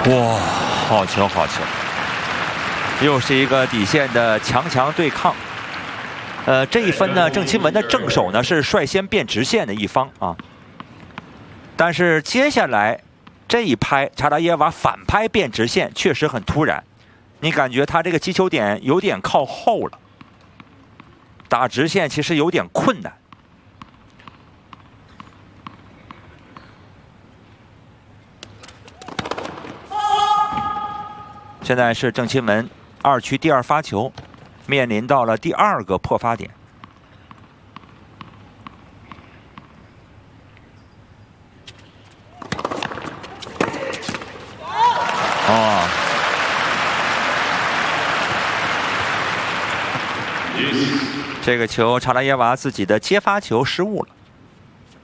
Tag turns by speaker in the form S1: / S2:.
S1: 哇，好球好球！又是一个底线的强对抗。这一分呢，郑钦文的正手呢是率先变直线的一方啊。但是接下来这一拍，查达耶娃反拍变直线，确实很突然。你感觉他这个击球点有点靠后了，打直线其实有点困难。现在是郑钦文2区第2发球，面临到了第2个破发点。哦，这个球查拉耶娃自己的接发球失误了。